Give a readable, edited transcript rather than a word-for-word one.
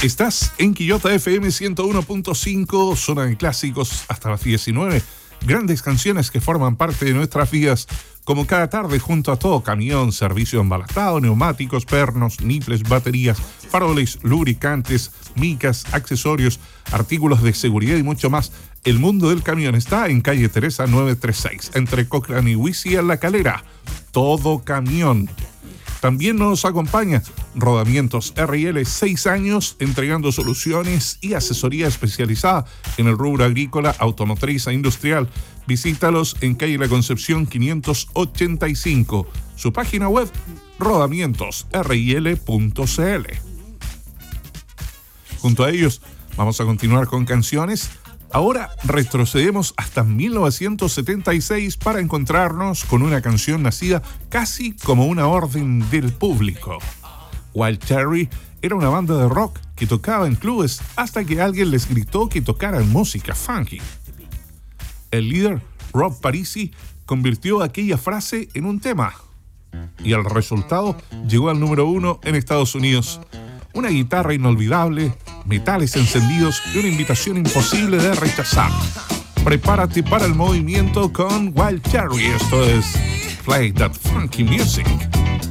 Estás en Quillota FM 101.5, zona de clásicos hasta las 19. Grandes canciones que forman parte de nuestras vidas, como cada tarde junto a todo camión, servicio embalatado, neumáticos, pernos, niples, baterías, faroles, lubricantes, micas, accesorios, artículos de seguridad y mucho más. El mundo del camión está en calle Teresa 936, entre Cochrane y Huici en La Calera. Todo camión. También nos acompaña Rodamientos R&L, 6 años entregando soluciones y asesoría especializada en el rubro agrícola, automotriz e industrial. Visítalos en calle La Concepción 585. Su página web, rodamientosril.cl. Junto a ellos, vamos a continuar con canciones. Ahora retrocedemos hasta 1976 para encontrarnos con una canción nacida casi como una orden del público. Wild Cherry era una banda de rock que tocaba en clubes hasta que alguien les gritó que tocaran música funky. El líder, Rob Parisi, convirtió aquella frase en un tema y el resultado llegó al número 1 en Estados Unidos. Una guitarra inolvidable, metales encendidos y una invitación imposible de rechazar. Prepárate para el movimiento con Wild Cherry. Esto es Play That Funky Music.